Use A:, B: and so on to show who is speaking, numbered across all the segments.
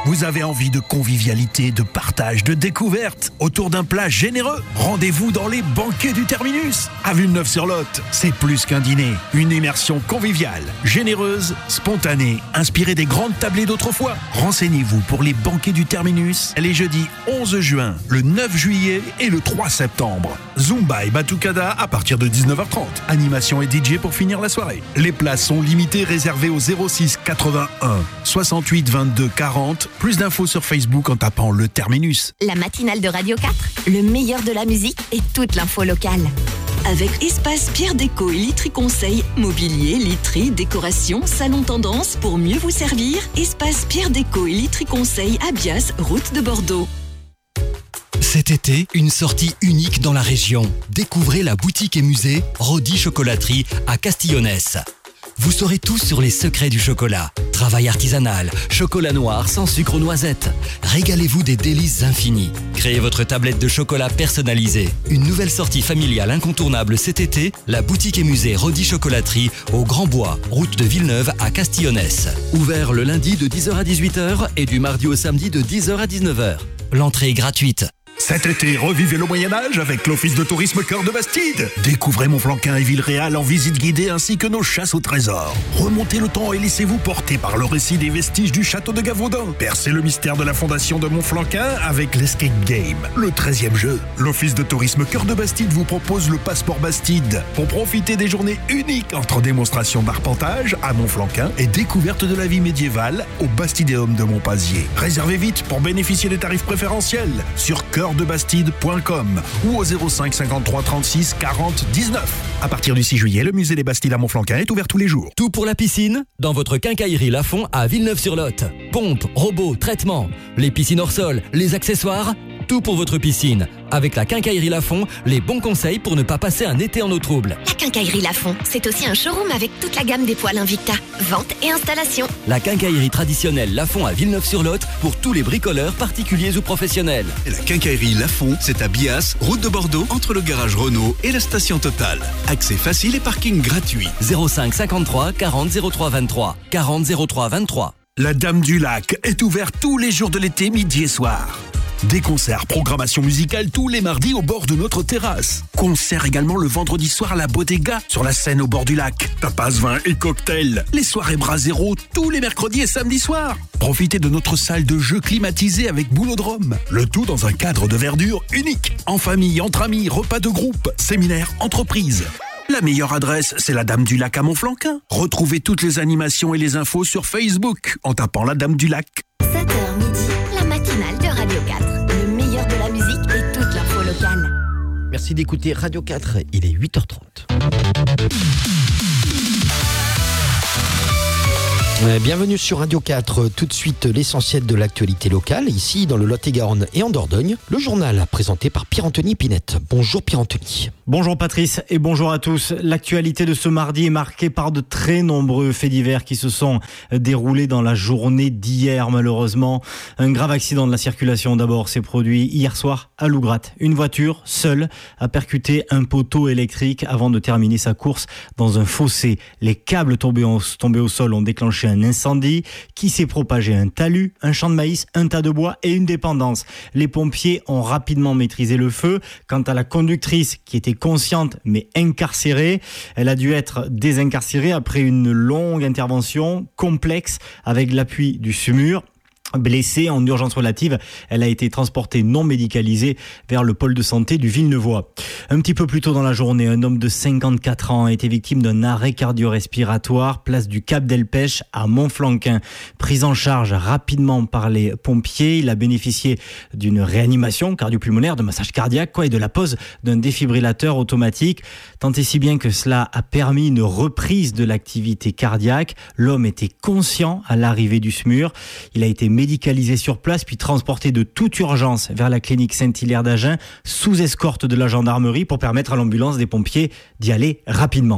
A: Vous avez envie de convivialité, de partage, de découverte autour d'un plat généreux? Rendez-vous dans les banquets du Terminus. À Villeneuve-sur-Lot, c'est plus qu'un dîner. Une immersion conviviale, généreuse, spontanée, inspirée des grandes tablées d'autrefois. Renseignez-vous pour les banquets du Terminus les jeudis 11 juin, le 9 juillet et le 3 septembre. Zumba et Batucada à partir de 19h30. Animation et DJ pour finir la soirée. Les places sont limitées, réservées au 06 81 68 22 40. Plus d'infos sur Facebook en tapant le Terminus.
B: La matinale de Radio 4, le meilleur de la musique et toute l'info locale.
C: Avec Espace Pierre Déco et Literie Conseil, mobilier, literie, décoration, salon tendance pour mieux vous servir. Espace Pierre Déco et Literie Conseil à Bias, route de Bordeaux.
D: Cet été, une sortie unique dans la région. Découvrez la boutique et musée Rodi Chocolaterie à Castillonnès. Vous saurez tout sur les secrets du chocolat. Travail artisanal, chocolat noir sans sucre aux noisettes. Régalez-vous des délices infinies. Créez votre tablette de chocolat personnalisée. Une nouvelle sortie familiale incontournable cet été, la boutique et musée Rodi Chocolaterie au Grand Bois, route de Villeneuve à Castillonnès. Ouvert le lundi de 10h à 18h et du mardi au samedi de 10h à 19h. L'entrée est gratuite.
A: Cet été, revivez le Moyen-Âge avec l'Office de tourisme Cœur de Bastide. Découvrez Montflanquin et Villeréal en visite guidée ainsi que nos chasses au trésor. Remontez le temps et laissez-vous porter par le récit des vestiges du château de Gavaudin. Percez le mystère de la fondation de Montflanquin avec l'Escape Game, le 13e jeu. L'Office de tourisme Cœur de Bastide vous propose le passeport Bastide pour profiter des journées uniques entre démonstrations d'arpentage à Montflanquin et découverte de la vie médiévale au Bastidéum de Montpazier. Réservez vite pour bénéficier des tarifs préférentiels sur cœurdebastide.com ou au 05 53 36 40 19. À partir du 6 juillet, le musée des Bastides à Montflanquin est ouvert tous les jours.
D: Tout pour la piscine dans votre quincaillerie Lafont à Villeneuve-sur-Lot. Pompe, robots, traitements, les piscines hors sol, les accessoires, tout pour votre piscine. Avec la quincaillerie Lafont, les bons conseils pour ne pas passer un été en eau trouble.
B: La quincaillerie Lafont, c'est aussi un showroom avec toute la gamme des poêles Invicta, vente et installation.
D: La quincaillerie traditionnelle Lafont à Villeneuve-sur-Lot pour tous les bricoleurs, particuliers ou professionnels.
E: Et la quincaillerie Lafont, c'est à Bias, route de Bordeaux, entre le garage Renault et la station Total. Accès facile et parking gratuit.
D: 05 53 40 03 23. 40 03 23.
A: La Dame du Lac est ouverte tous les jours de l'été, midi et soir. Des concerts, programmation musicale tous les mardis au bord de notre terrasse. Concert également le vendredi soir à la Bodega, sur la scène au bord du lac. Tapas, vin et cocktails. Les soirées Brasero tous les mercredis et samedis soirs. Profitez de notre salle de jeu climatisée avec boulodrome. Le tout dans un cadre de verdure unique. En famille, entre amis, repas de groupe, séminaires, entreprises. La meilleure adresse, c'est la Dame du Lac à Montflanquin. Retrouvez toutes les animations et les infos sur Facebook en tapant la Dame du Lac.
B: 7h midi, la matinale de Radio 4. Le meilleur de la musique et toute l'info locale.
F: Merci d'écouter Radio 4, il est 8h30. Bienvenue sur Radio 4, tout de suite l'essentiel de l'actualité locale, ici dans le Lot-et-Garonne et en Dordogne, le journal présenté par Pierre-Anthony Pinette. Bonjour Pierre-Anthony.
G: Bonjour Patrice et bonjour à tous. L'actualité de ce mardi est marquée par de très nombreux faits divers qui se sont déroulés dans la journée d'hier malheureusement. Un grave accident de la circulation d'abord s'est produit hier soir à Lougratte. Une voiture seule a percuté un poteau électrique avant de terminer sa course dans un fossé. Les câbles tombés au sol ont déclenché un incendie qui s'est propagé à un talus, un champ de maïs, un tas de bois et une dépendance. Les pompiers ont rapidement maîtrisé le feu. Quant à la conductrice qui était consciente mais incarcérée, elle a dû être désincarcérée après une longue intervention complexe avec l'appui du SMUR. Blessée en urgence relative, elle a été transportée non médicalisée vers le pôle de santé du Villeneuvois. Un petit peu plus tôt dans la journée, un homme de 54 ans a été victime d'un arrêt cardio-respiratoire, place du Cap d'Elpech à Montflanquin. Pris en charge rapidement par les pompiers, il a bénéficié d'une réanimation cardio-pulmonaire, de massage cardiaque et de la pose d'un défibrillateur automatique. Tant et si bien que cela a permis une reprise de l'activité cardiaque. L'homme était conscient à l'arrivée du SMUR. Il a été médicalisé sur place puis transporté de toute urgence vers la clinique Saint-Hilaire d'Agen sous escorte de la gendarmerie pour permettre à l'ambulance des pompiers d'y aller rapidement.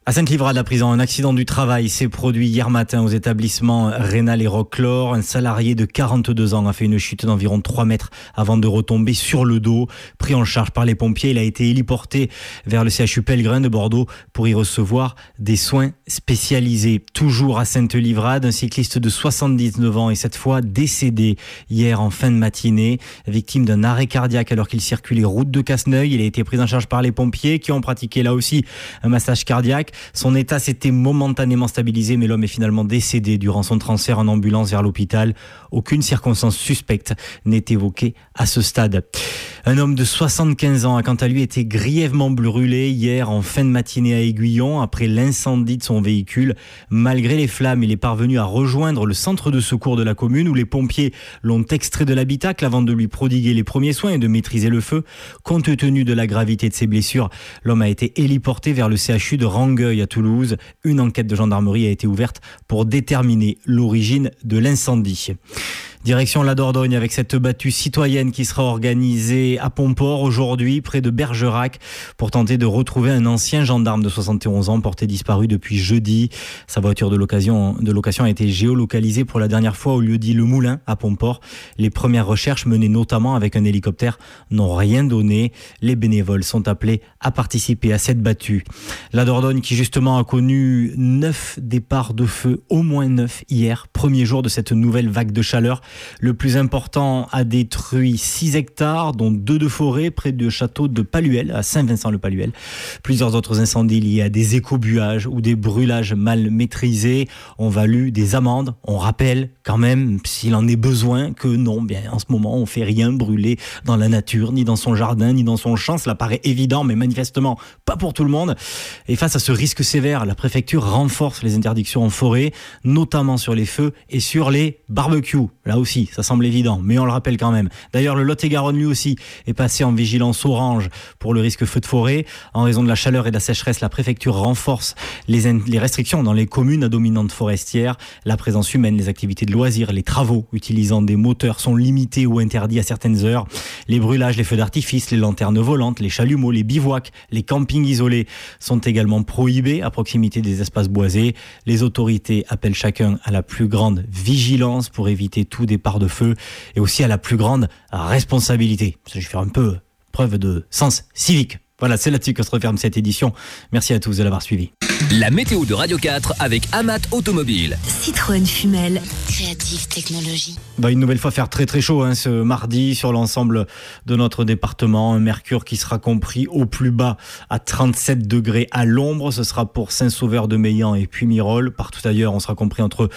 G: À Sainte-Livrade, à présent, un accident du travail s'est produit hier matin aux établissements Rénal et Roquelaure. Un salarié de 42 ans a fait une chute d'environ 3 mètres avant de retomber sur le dos. Pris en charge par les pompiers, il a été héliporté vers le CHU Pellegrin de Bordeaux pour y recevoir des soins spécialisés. Toujours à Sainte-Livrade, un cycliste de 79 ans est cette fois décédé hier en fin de matinée, victime d'un arrêt cardiaque alors qu'il circulait route de Casseneuil. Il a été pris en charge par les pompiers qui ont pratiqué là aussi un massage cardiaque. Son état s'était momentanément stabilisé, mais l'homme est finalement décédé durant son transfert en ambulance vers l'hôpital. Aucune circonstance suspecte n'est évoquée à ce stade. Un homme de 75 ans a quant à lui été grièvement brûlé hier en fin de matinée à Aiguillon après l'incendie de son véhicule. Malgré les flammes, il est parvenu à rejoindre le centre de secours de la commune où les pompiers l'ont extrait de l'habitacle avant de lui prodiguer les premiers soins et de maîtriser le feu. Compte tenu de la gravité de ses blessures, l'homme a été héliporté vers le CHU de Rangueil à Toulouse. Une enquête de gendarmerie a été ouverte pour déterminer l'origine de l'incendie. Direction la Dordogne avec cette battue citoyenne qui sera organisée à Pomport aujourd'hui près de Bergerac pour tenter de retrouver un ancien gendarme de 71 ans porté disparu depuis jeudi. Sa voiture de location a été géolocalisée pour la dernière fois au lieu-dit Le Moulin à Pomport. Les premières recherches menées notamment avec un hélicoptère n'ont rien donné. Les bénévoles sont appelés à participer à cette battue. La Dordogne qui justement a connu 9 départs de feu, au moins 9 hier, premier jour de cette nouvelle vague de chaleur. Le plus important a détruit 6 hectares, dont 2 de forêt près du château de Paluel, à Saint-Vincent-le-Paluel. Plusieurs autres incendies liés à des écobuages ou des brûlages mal maîtrisés ont valu des amendes. On rappelle quand même, s'il en est besoin, que non, bien en ce moment, on ne fait rien brûler dans la nature, ni dans son jardin, ni dans son champ. Cela paraît évident, mais manifestement pas pour tout le monde. Et face à ce risque sévère, la préfecture renforce les interdictions en forêt, notamment sur les feux et sur les barbecues. Là aussi, ça semble évident, mais on le rappelle quand même. D'ailleurs, le Lot-et-Garonne, lui aussi, est passé en vigilance orange pour le risque feu de forêt. En raison de la chaleur et de la sécheresse, la préfecture renforce les restrictions dans les communes à dominante forestière. La présence humaine, les activités de loisirs, les travaux utilisant des moteurs sont limités ou interdits à certaines heures. Les brûlages, les feux d'artifice, les lanternes volantes, les chalumeaux, les bivouacs, les campings isolés sont également prohibés à proximité des espaces boisés. Les autorités appellent chacun à la plus grande vigilance pour éviter tout départ de feu et aussi à la plus grande responsabilité. Je vais faire un peu preuve de sens civique. Voilà, c'est là-dessus que se referme cette édition. Merci à tous de l'avoir suivi.
H: La météo de Radio 4 avec Amat Automobile.
B: Citroën Fumel, Creative Technology.
G: Va une nouvelle fois faire très très chaud ce mardi sur l'ensemble de notre département. Un mercure qui sera compris au plus bas à 37 degrés à l'ombre. Ce sera pour Saint-Sauveur-de-Meillan et Puymirol. Partout ailleurs, on sera compris entre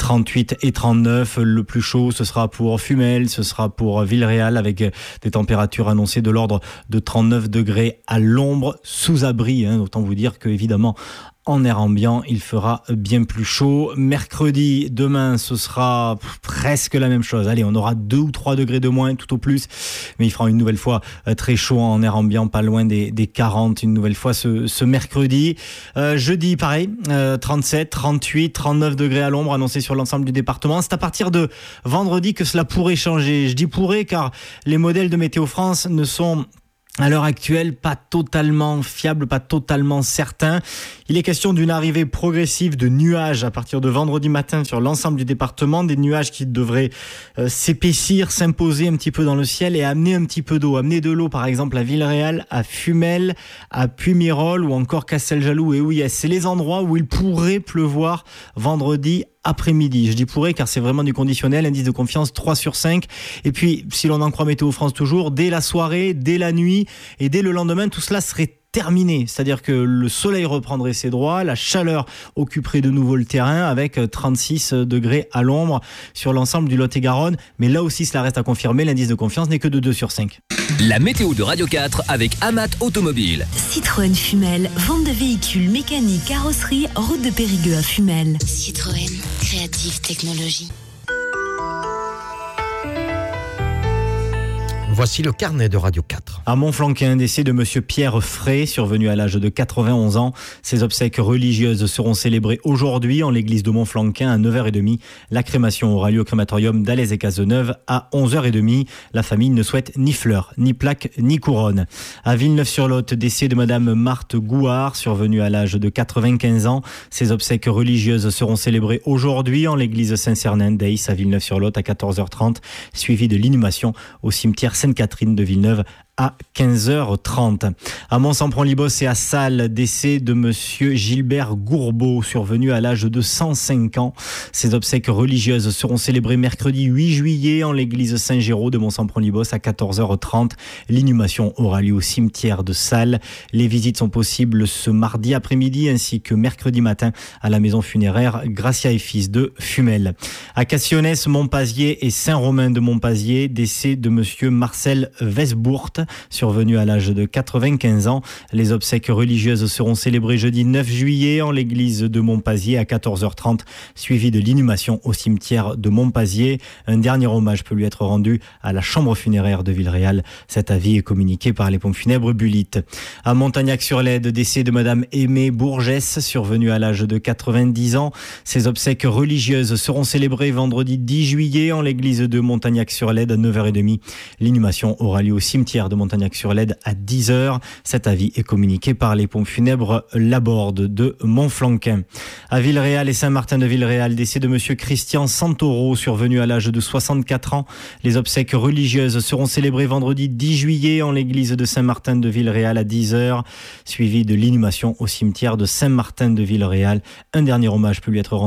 G: 38 et 39. Le plus chaud, ce sera pour Fumel, ce sera pour Villeréal avec des températures annoncées de l'ordre de 39 degrés à l'ombre, sous abri. Autant vous dire que évidemment, en air ambiant, il fera bien plus chaud. Mercredi, demain, ce sera presque la même chose. Allez, on aura 2 ou 3 degrés de moins, tout au plus. Mais il fera une nouvelle fois très chaud en air ambiant, pas loin des 40, une nouvelle fois ce mercredi. Jeudi, pareil, 37, 38, 39 degrés à l'ombre annoncés sur l'ensemble du département. C'est à partir de vendredi que cela pourrait changer. Je dis pourrait car les modèles de Météo France ne sont à l'heure actuelle, pas totalement fiable, pas totalement certain. Il est question d'une arrivée progressive de nuages à partir de vendredi matin sur l'ensemble du département, des nuages qui devraient s'épaissir, s'imposer un petit peu dans le ciel et amener un petit peu d'eau. Amener de l'eau, par exemple, à Villeréal, à Fumel, à Puymirol ou encore Casteljaloux. Et oui, c'est les endroits où il pourrait pleuvoir vendredi après-midi. Je dis pourrait car c'est vraiment du conditionnel, indice de confiance 3 sur 5. Et puis, si l'on en croit Météo France toujours, dès la soirée, dès la nuit et dès le lendemain, tout cela serait terminé. C'est-à-dire que le soleil reprendrait ses droits, la chaleur occuperait de nouveau le terrain avec 36 degrés à l'ombre sur l'ensemble du Lot-et-Garonne. Mais là aussi, cela reste à confirmer. L'indice de confiance n'est que de 2 sur 5.
H: La météo de Radio 4 avec Amat Automobile.
B: Citroën Fumel, vente de véhicules mécaniques, carrosserie, route de Périgueux à Fumel. Citroën, Creative Technology.
F: Voici le carnet de Radio 4.
G: À Montflanquin, décès de monsieur Pierre Frey, survenu à l'âge de 91 ans. Ses obsèques religieuses seront célébrées aujourd'hui en l'église de Montflanquin à 9h30. La crémation aura lieu au crématorium d'Alès et Cazeneuve à 11h30. La famille ne souhaite ni fleurs, ni plaques, ni couronne. À Villeneuve-sur-Lot, décès de madame Marthe Gouard, survenue à l'âge de 95 ans. Ses obsèques religieuses seront célébrées aujourd'hui en l'église Saint-Cernin d'Aïs à Villeneuve-sur-Lot à 14h30, suivi de l'inhumation au cimetière Sainte-Catherine de Villeneuve à 15h30. À Mont-Sampron-Libos et à Salles, décès de monsieur Gilbert Gourbeau, survenu à l'âge de 105 ans. Ses obsèques religieuses seront célébrées mercredi 8 juillet en l'église Saint-Géraud de Mont-Sampron-Libos à 14h30. L'inhumation aura lieu au cimetière de Salles. Les visites sont possibles ce mardi après-midi ainsi que mercredi matin à la maison funéraire Gracia et Fils de Fumel. À Cassillonnès, Montpazier et Saint-Romain de Montpazier, décès de monsieur Marcel Vesbourt, survenu à l'âge de 95 ans. Les obsèques religieuses seront célébrées jeudi 9 juillet en l'église de Montpazier à 14h30, suivi de l'inhumation au cimetière de Montpazier. Un dernier hommage peut lui être rendu à la chambre funéraire de Villeréal. Cet avis est communiqué par les pompes funèbres Bullitt. À Montagnac-sur-Lède, décès de madame Aimée Bourgès, survenue à l'âge de 90 ans. Ses obsèques religieuses seront célébrées vendredi 10 juillet en l'église de Montagnac-sur-Lède à 9h30. L'inhumation aura lieu au cimetière de Montagnac-sur-Lède à 10h. Cet avis est communiqué par les pompes funèbres Laborde de Montflanquin. À Villeréal et Saint-Martin de Villeréal, décès de monsieur Christian Santoro, survenu à l'âge de 64 ans. Les obsèques religieuses seront célébrées vendredi 10 juillet en l'église de Saint-Martin de Villeréal à 10h, suivi de l'inhumation au cimetière de Saint-Martin de Villeréal. Un dernier hommage peut lui être rendu